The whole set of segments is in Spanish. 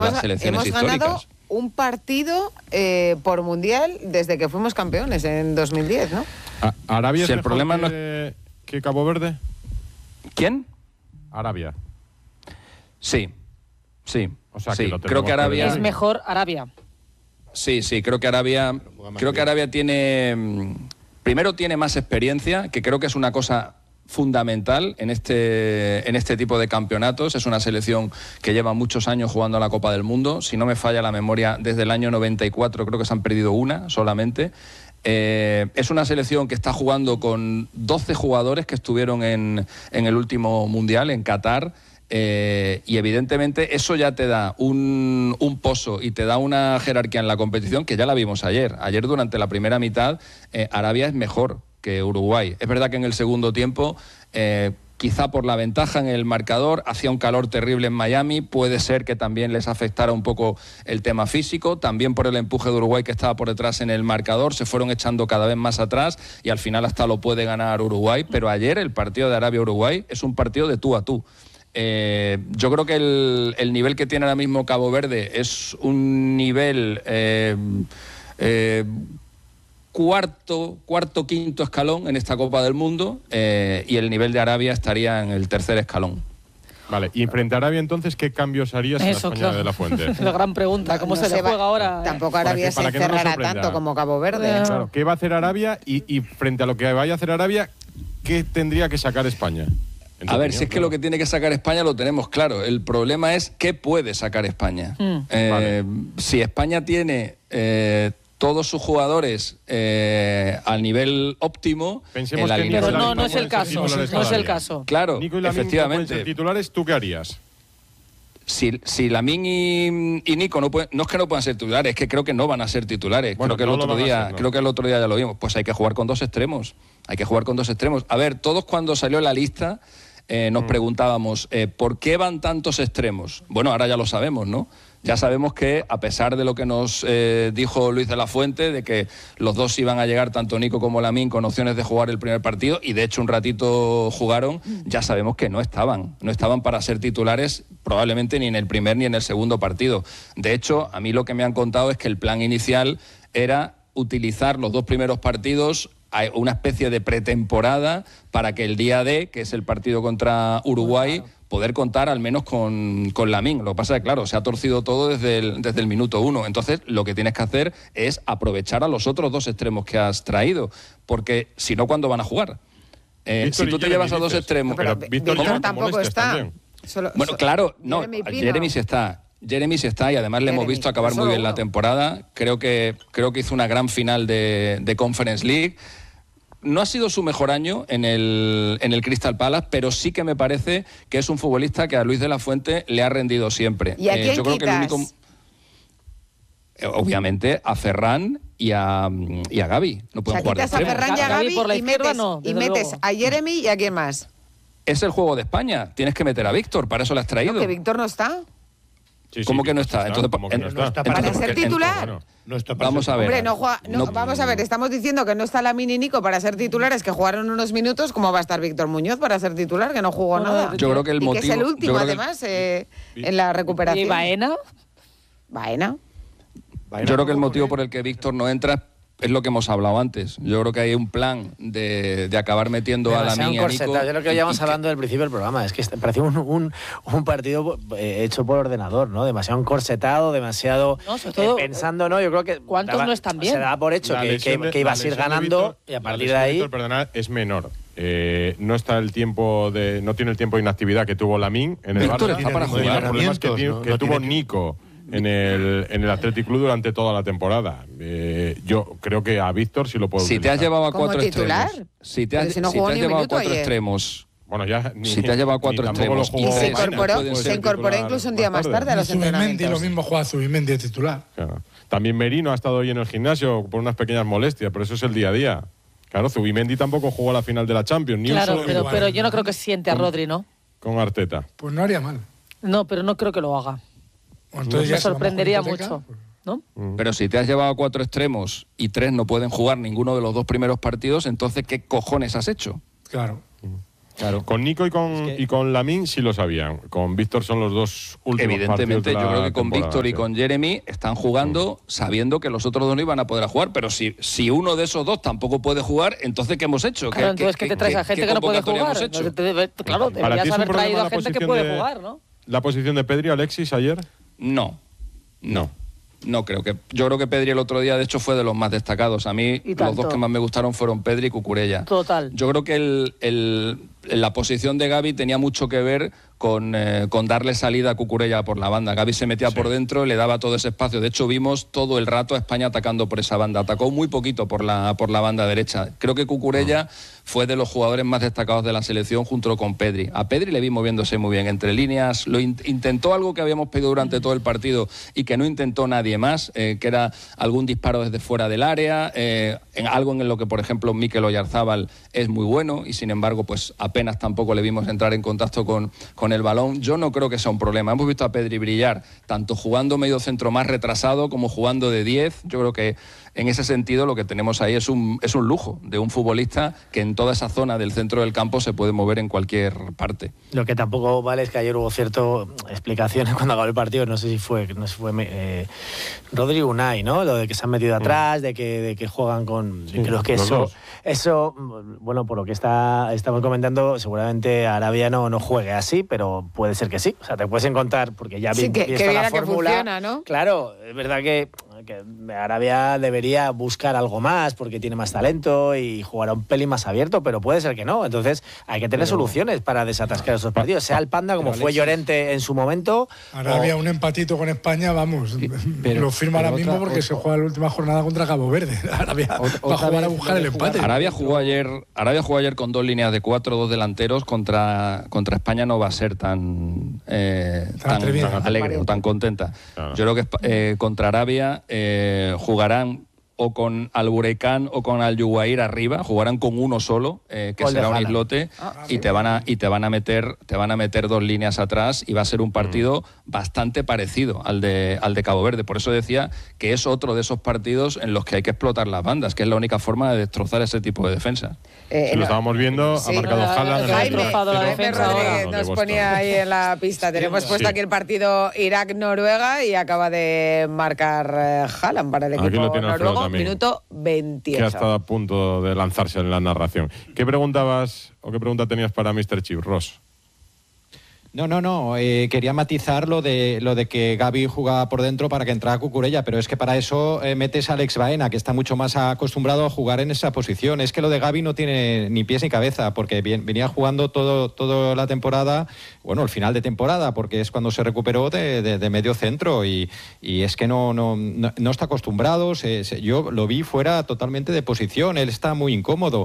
las selecciones históricas. Hemos ganado un partido por mundial desde que fuimos campeones en 2010, ¿no? ¿Arabia Si es el problema mejor que Cabo Verde? ¿Quién? Arabia. Sí. O sea, sí. que lo Creo que Arabia es mejor Arabia. Sí, creo que Arabia tiene, primero tiene más experiencia, que creo que es una cosa fundamental en este tipo de campeonatos. Es una selección que lleva muchos años jugando a la Copa del Mundo. Si no me falla la memoria, desde el año 94 creo que se han perdido una solamente. Es una selección que está jugando con 12 jugadores que estuvieron en el último Mundial, en Qatar. Y evidentemente eso ya te da un pozo y te da una jerarquía en la competición que ya la vimos ayer. Ayer durante la primera mitad Arabia es mejor que Uruguay. Es verdad que en el segundo tiempo, quizá por la ventaja en el marcador, hacía un calor terrible en Miami, puede ser que también les afectara un poco el tema físico, también por el empuje de Uruguay que estaba por detrás en el marcador, se fueron echando cada vez más atrás y al final hasta lo puede ganar Uruguay, pero ayer el partido de Arabia-Uruguay es un partido de tú a tú. Yo creo que el nivel que tiene ahora mismo Cabo Verde es un nivel cuarto, quinto escalón en esta Copa del Mundo, y el nivel de Arabia estaría en el tercer escalón. Vale, y frente a Arabia entonces, ¿qué cambios harías en la España de la Fuente? La gran pregunta, ¿cómo se le juega ahora? Tampoco Arabia se encerrará tanto como Cabo Verde. Claro, ¿qué va a hacer Arabia? Y frente a lo que vaya a hacer Arabia, ¿qué tendría que sacar España? A ver, si es que lo que tiene que sacar España lo tenemos claro. El problema es qué puede sacar España. Vale. Si España tiene todos sus jugadores al nivel óptimo... Pensemos en que pero no es el caso. No es el caso. Claro, Nico y Lamine efectivamente. no pueden ser titulares, ¿tú qué harías? Si Lamine y Nico no es que no puedan ser titulares, es que creo que no van a ser titulares. Bueno, creo que el otro día ya lo vimos. Pues hay que jugar con dos extremos. A ver, todos cuando salió la lista nos preguntábamos ¿por qué van tantos extremos? Bueno, ahora ya lo sabemos, ¿no? Ya sabemos que, a pesar de lo que nos dijo Luis de la Fuente, de que los dos iban a llegar, tanto Nico como Lamine, con opciones de jugar el primer partido, y de hecho un ratito jugaron, ya sabemos que no estaban para ser titulares probablemente ni en el primer ni en el segundo partido. De hecho, a mí lo que me han contado es que el plan inicial era utilizar los dos primeros partidos, una especie de pretemporada, para que el día D, que es el partido contra Uruguay, poder contar al menos con Lamine. Lo que pasa es que, claro, se ha torcido todo desde el minuto 1. Entonces, lo que tienes que hacer es aprovechar a los otros dos extremos que has traído, porque si no, ¿cuándo van a jugar? Si tú te llevas a dos extremos... Pero Víctor tampoco está. Claro, no, Jeremy sí está. Y además le hemos visto acabar muy bien la temporada. Creo que hizo una gran final de Conference League. No ha sido su mejor año en el Crystal Palace, pero sí que me parece que es un futbolista que a Luis de la Fuente le ha rendido siempre. ¿Y a quién yo creo quitas? que el único, obviamente a Ferran y a Gavi. No pueden jugar de quitas a extremos. Ferran y a Gavi por la y izquierda, metes a Jeremy y a quién más. Es el juego de España. Tienes que meter a Víctor, para eso le has traído. ¿Que Víctor no está? ¿Cómo que no está? Entonces, ¿Para ser titular? Vamos a ver. Hombre, vamos a ver, estamos diciendo que no está Lamine y Nico para ser titulares, que jugaron unos minutos. ¿Cómo va a estar Víctor Muñoz para ser titular, que no jugó nada? Yo creo que el motivo... que es el último, además, en la recuperación. ¿Y Baena? Baena. Yo creo que el motivo por el que Víctor no entra es lo que hemos hablado antes. Yo creo que hay un plan de acabar metiendo a Lamine y a Nico. Yo creo que llevamos hablando del principio del programa. Es que parecía un partido hecho por ordenador, ¿no? Demasiado encorsetado, demasiado pensando, ¿no? Yo creo que... ¿Cuántos no están bien? Se daba por hecho que ibas a ir ganando y a partir de ahí... Víctor, perdona, es menor. No está el tiempo no tiene el tiempo de inactividad que tuvo Lamine en el Víctor Barça. está para jugar. Los problemas que tuvo Nico en el Athletic Club durante toda la temporada. Yo creo que a Víctor sí lo puedo utilizar. Si te has llevado a cuatro extremos. Si te has llevado a cuatro extremos. Bueno, ya si te has llevado a cuatro extremos. Y se incorporó incluso un día más tarde a los entrenamientos. Lo mismo juega Zubimendi de titular. Claro. También Merino ha estado hoy en el gimnasio por unas pequeñas molestias, pero eso es el día a día. Claro, Zubimendi tampoco jugó la final de la Champions. Claro, pero yo no creo que siente a Rodri, ¿no? Con Arteta. Pues no haría mal. No, pero no creo que lo haga. Me sorprendería mucho, ¿no? Pero si te has llevado a cuatro extremos y tres no pueden jugar ninguno de los dos primeros partidos, entonces ¿qué cojones has hecho? Claro. Claro. Con Nico y con Lamine sí lo sabían. Con Víctor son los dos últimos evidentemente, partidos de yo creo que con temporada, Víctor y con Jeremy están jugando sabiendo que los otros dos no iban a poder jugar. Pero si uno de esos dos tampoco puede jugar, entonces ¿qué hemos hecho? Claro, entonces ¿qué te traes a gente que no puede jugar? Claro, deberías haber traído a gente que puede jugar, ¿no? ¿La posición de Pedri, Alexis, ayer? No. Yo creo que Pedri el otro día, de hecho, fue de los más destacados. A mí, los dos que más me gustaron fueron Pedri y Cucurella. Total. Yo creo que la posición de Gavi tenía mucho que ver con darle salida a Cucurella por la banda. Gavi se metía por dentro, le daba todo ese espacio. De hecho, vimos todo el rato a España atacando por esa banda. Atacó muy poquito por la banda derecha. Creo que Cucurella fue de los jugadores más destacados de la selección junto con Pedri. A Pedri le vi moviéndose muy bien entre líneas. Intentó algo que habíamos pedido durante todo el partido y que no intentó nadie más, que era algún disparo desde fuera del área, en algo en lo que, por ejemplo, Mikel Oyarzábal es muy bueno y, sin embargo, pues apenas tampoco le vimos entrar en contacto con el balón. Yo no creo que sea un problema. Hemos visto a Pedri brillar, tanto jugando medio centro más retrasado como jugando de 10. Yo creo que en ese sentido lo que tenemos ahí es un lujo de un futbolista que en toda esa zona del centro del campo se puede mover en cualquier parte. Lo que tampoco vale es que ayer hubo ciertas explicaciones cuando acabó el partido, no sé si fue Rodri Unai, ¿no? Lo de que se han metido atrás, de que juegan con... Sí, creo que eso, bueno, por lo que estamos comentando, seguramente Arabia no juegue así, pero puede ser que sí. O sea, te puedes encontrar, porque ya sí, que la fórmula, que funciona, ¿no? Claro, es verdad que Arabia debería buscar algo más porque tiene más talento y jugará un pelín más abierto, pero puede ser que no. Entonces hay que tener soluciones para desatascar esos partidos, sea el Panda como fue Llorente en su momento. Arabia, un empatito con España, vamos, lo firma ahora mismo porque se juega la última jornada contra Cabo Verde. Arabia va a jugar a buscar el empate. Arabia jugó ayer con 2 líneas de 4, 2 delanteros. Contra España no va a ser tan alegre o tan contenta. Claro. Yo creo que contra Arabia jugarán o con Al-Bureikán o con Al-Yuwair arriba, jugarán con uno solo, que será un islote, y te van a meter 2 líneas atrás y va a ser un partido bastante parecido al de Cabo Verde. Por eso decía que es otro de esos partidos en los que hay que explotar las bandas, que es la única forma de destrozar ese tipo de defensa. Lo estábamos viendo, ha marcado Haaland. Jaime Rodríguez nos ponía ahí en la pista. Tenemos puesto aquí el partido Irak-Noruega y acaba de marcar Haaland para el equipo noruego. Minuto 28. Que ha estado a punto de lanzarse en la narración. ¿Qué pregunta tenías para Mr. Chip, Ross? No. Quería matizar lo de que Gavi jugaba por dentro para que entrara Cucurella, pero es que para eso metes a Alex Baena, que está mucho más acostumbrado a jugar en esa posición. Es que lo de Gavi no tiene ni pies ni cabeza, porque venía jugando toda la temporada, bueno, el final de temporada, porque es cuando se recuperó de medio centro y es que no está acostumbrado. Yo lo vi fuera totalmente de posición, él está muy incómodo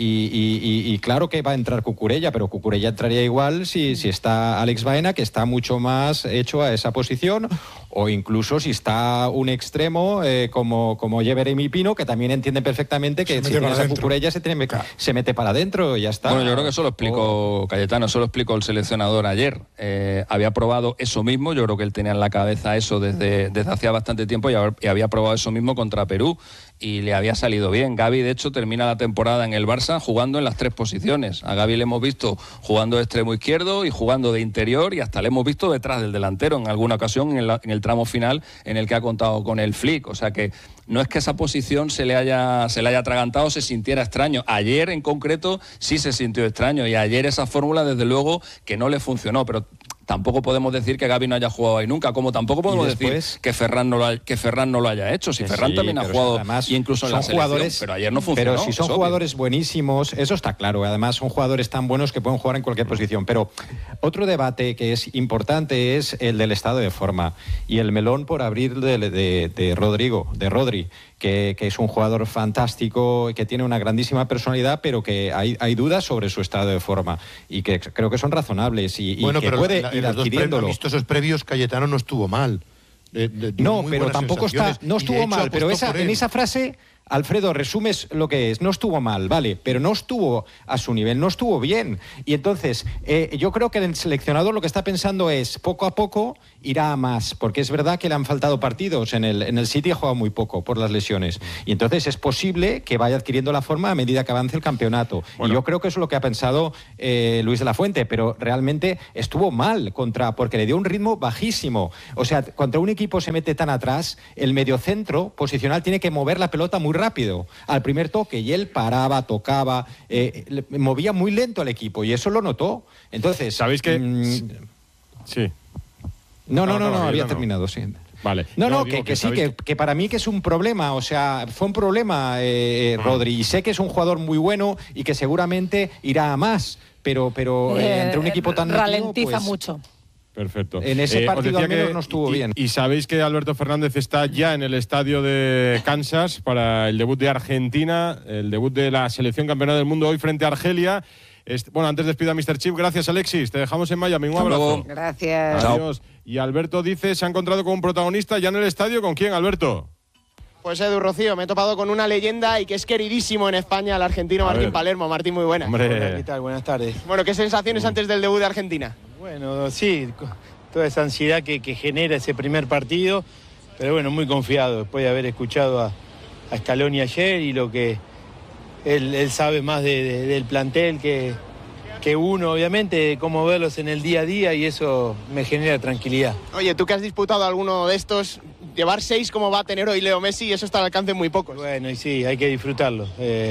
y claro que va a entrar Cucurella, pero Cucurella entraría igual si está Alex Baena, que está mucho más hecho a esa posición, o incluso si está un extremo como Jeremy Pino, que también entiende perfectamente que si tienes a Cucurella se mete para adentro y ya está. Bueno, yo creo que eso lo explicó Cayetano, eso lo explicó el seleccionador ayer. Había probado eso mismo, yo creo que él tenía en la cabeza eso desde hacía bastante tiempo y había probado eso mismo contra Perú y le había salido bien. Gavi, de hecho, termina la temporada en el Barça jugando en las 3 posiciones. A Gavi le hemos visto jugando de extremo izquierdo y jugando de interior y hasta le hemos visto detrás del delantero en alguna ocasión en el tramo final en el que ha contado con el flick. O sea que no es que esa posición se le haya atragantado, se sintiera extraño. Ayer en concreto sí se sintió extraño y ayer esa fórmula desde luego que no le funcionó, pero tampoco podemos decir que Gavi no haya jugado ahí nunca, como tampoco podemos decir que Ferran no lo haya hecho. Si Ferran también ha jugado, además, y incluso en la selección, pero ayer no funcionó. Pero si son jugadores buenísimos, eso está claro. Además, son jugadores tan buenos que pueden jugar en cualquier posición. Pero otro debate que es importante es el del estado de forma y el melón por abrir de Rodri, que es un jugador fantástico, que tiene una grandísima personalidad, pero que hay dudas sobre su estado de forma y que creo que son razonables y que puede ir adquiriéndolo. En los previos Cayetano no estuvo mal. No, pero tampoco no estuvo mal, pero en esa frase Alfredo, resumes lo que es. No estuvo mal, vale, pero no estuvo a su nivel, no estuvo bien. Y entonces, yo creo que el seleccionador lo que está pensando es, poco a poco irá a más, porque es verdad que le han faltado partidos. En el City ha jugado muy poco por las lesiones. Y entonces es posible que vaya adquiriendo la forma a medida que avance el campeonato. Bueno. Y yo creo que eso es lo que ha pensado Luis de la Fuente, pero realmente estuvo mal porque le dio un ritmo bajísimo. O sea, contra un equipo se mete tan atrás, el mediocentro posicional tiene que mover la pelota muy rápido al primer toque, y él paraba, tocaba, movía muy lento al equipo, y eso lo notó. Entonces, ¿sabéis que sí? No, había terminado, sí. Vale. Que para mí que es un problema, o sea, fue un problema, Rodri, y sé que es un jugador muy bueno y que seguramente irá a más, pero entre un equipo tan ralentiza pues, mucho. Perfecto. En ese partido al menos no estuvo bien. Y sabéis que Alberto Fernández está ya en el estadio de Kansas para el debut de Argentina, el debut de la selección campeona del mundo hoy frente a Argelia. Bueno, antes despido a Mr. Chip. Gracias, Alexis. Te dejamos en Miami. Un abrazo. Gracias. Adiós. Y Alberto dice, se ha encontrado con un protagonista ya en el estadio. ¿Con quién, Alberto? Pues Edu, Rocío, me he topado con una leyenda y que es queridísimo en España, el argentino Martín Palermo. Martín, muy buenas. Hombre. ¿Qué tal? Buenas tardes. Bueno, ¿qué sensaciones antes del debut de Argentina? Bueno, sí, toda esa ansiedad que genera ese primer partido, pero bueno, muy confiado después de haber escuchado a Scaloni ayer y lo que él sabe más del plantel que uno, obviamente, cómo verlos en el día a día, y eso me genera tranquilidad. Oye, tú que has disputado alguno de estos, llevar 6 como va a tener hoy Leo Messi, eso está al alcance de muy pocos. Bueno, y sí, hay que disfrutarlo.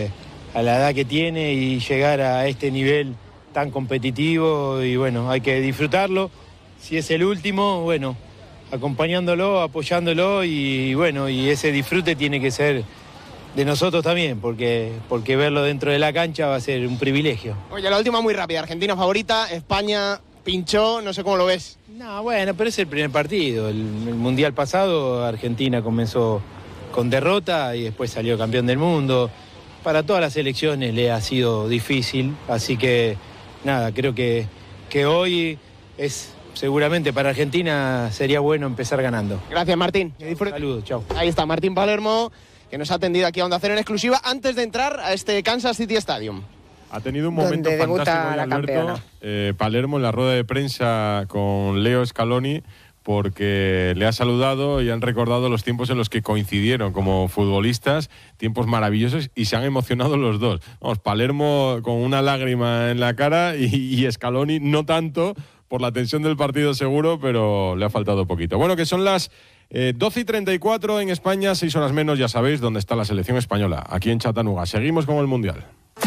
A la edad que tiene y llegar a este nivel tan competitivo, y bueno, hay que disfrutarlo. Si es el último, bueno, acompañándolo, apoyándolo, y bueno, y ese disfrute tiene que ser de nosotros también, porque verlo dentro de la cancha va a ser un privilegio. Oye, la última muy rápida. Argentina favorita, España pinchó, no sé cómo lo ves. No, bueno, pero es el primer partido. El Mundial pasado Argentina comenzó con derrota y después salió campeón del mundo. Para todas las selecciones le ha sido difícil, así que nada, creo que hoy es... Seguramente para Argentina sería bueno empezar ganando. Gracias, Martín. Saludos, chao. Ahí está Martín Palermo, que nos ha atendido aquí a Onda Cero en exclusiva antes de entrar a este Kansas City Stadium. Ha tenido un momento fantástico hoy, Alberto Palermo, en la rueda de prensa con Leo Scaloni, porque le ha saludado y han recordado los tiempos en los que coincidieron como futbolistas, tiempos maravillosos, y se han emocionado los dos. Vamos, Palermo con una lágrima en la cara y Scaloni no tanto, por la tensión del partido seguro, pero le ha faltado poquito. Bueno, que son las 12:34 en España, 6 horas menos, ya sabéis dónde está la selección española, aquí en Chattanooga. Seguimos con el Mundial.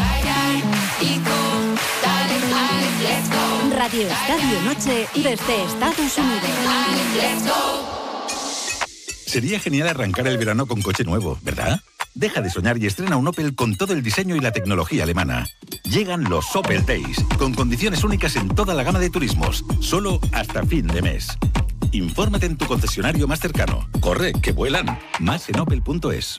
Radio Estadio Noche desde Estados Unidos. Sería genial arrancar el verano con coche nuevo, ¿verdad? Deja de soñar y estrena un Opel con todo el diseño y la tecnología alemana. Llegan los Opel Days, con condiciones únicas en toda la gama de turismos, solo hasta fin de mes. Infórmate en tu concesionario más cercano. Corre, que vuelan. Más en opel.es.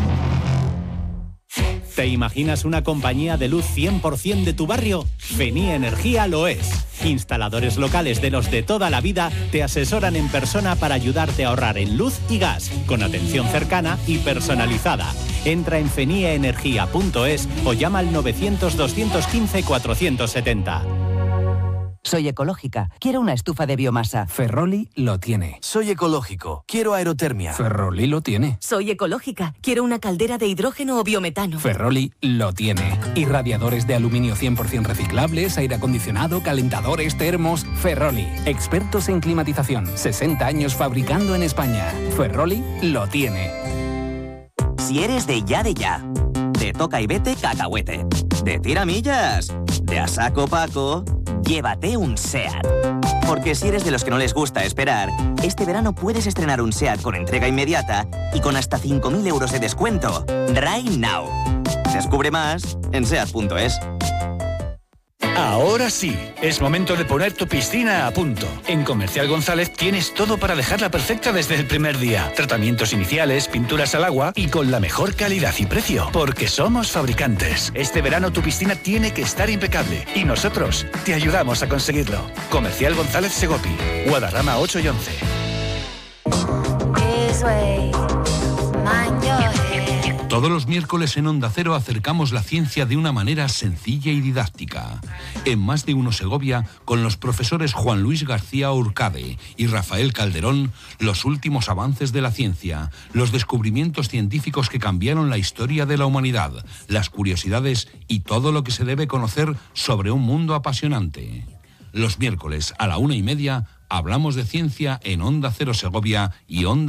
¿Te imaginas una compañía de luz 100% de tu barrio? Fenía Energía lo es. Instaladores locales de los de toda la vida te asesoran en persona para ayudarte a ahorrar en luz y gas, con atención cercana y personalizada. Entra en feniaenergia.es o llama al 900-215-470. Soy ecológica. Quiero una estufa de biomasa. Ferroli lo tiene. Soy ecológico. Quiero aerotermia. Ferroli lo tiene. Soy ecológica. Quiero una caldera de hidrógeno o biometano. Ferroli lo tiene. Irradiadores de aluminio 100% reciclables, aire acondicionado, calentadores, termos. Ferroli. Expertos en climatización. 60 años fabricando en España. Ferroli lo tiene. Si eres de ya, de toca y vete cacahuete, de tiramillas, de a saco Paco, llévate un SEAT. Porque si eres de los que no les gusta esperar, este verano puedes estrenar un SEAT con entrega inmediata y con hasta 5.000 euros de descuento. Right now. Descubre más en SEAT.es. Ahora sí, es momento de poner tu piscina a punto. En Comercial González tienes todo para dejarla perfecta desde el primer día. Tratamientos iniciales, pinturas al agua y con la mejor calidad y precio. Porque somos fabricantes. Este verano tu piscina tiene que estar impecable y nosotros te ayudamos a conseguirlo. Comercial González Segopi, Guadarrama 8 y 11. Todos los miércoles en Onda Cero acercamos la ciencia de una manera sencilla y didáctica. En Más de Uno Segovia, con los profesores Juan Luis García Urcade y Rafael Calderón, los últimos avances de la ciencia, los descubrimientos científicos que cambiaron la historia de la humanidad, las curiosidades y todo lo que se debe conocer sobre un mundo apasionante. Los miércoles a la 1:30 hablamos de ciencia en Onda Cero Segovia y Onda